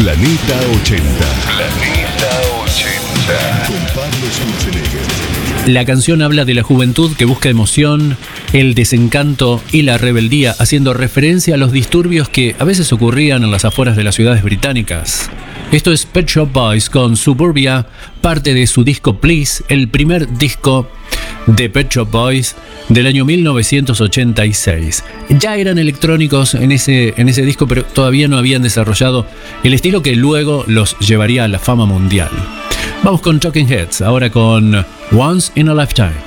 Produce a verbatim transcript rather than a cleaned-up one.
Planeta ochenta. Planeta ochenta. Con Pablo Schwarzenegger. La canción habla de la juventud que busca emoción, el desencanto y la rebeldía, haciendo referencia a los disturbios que a veces ocurrían en las afueras de las ciudades británicas. Esto es Pet Shop Boys con Suburbia, parte de su disco Please, el primer disco de Pet Shop Boys del año mil novecientos ochenta y seis. Ya eran electrónicos en ese, en ese disco, pero todavía no habían desarrollado el estilo que luego los llevaría a la fama mundial. Vamos con Talking Heads, ahora con Once in a Lifetime.